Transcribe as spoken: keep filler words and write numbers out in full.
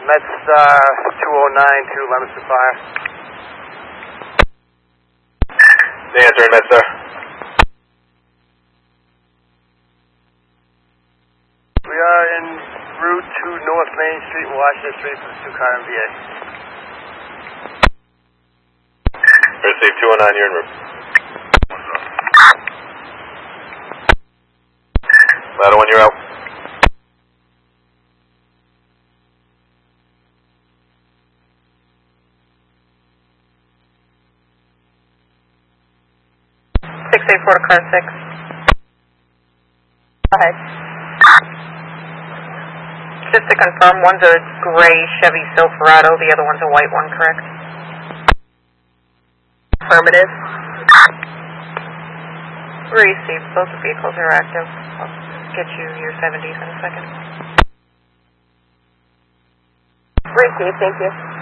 MedStar two oh nine to Leominster Fire. The answer in MedStar. We are en route to North Main Street and Washington Street for the two-car M V A. Receive two oh nine, you're en route. Ladder one, you're out. six eight four to car six. Go ahead. Just to confirm, one's a gray Chevy Silverado, the other one's a white one, correct? Affirmative. Received. Both vehicles are active. I'll get you your seventies in a second. Received, thank you.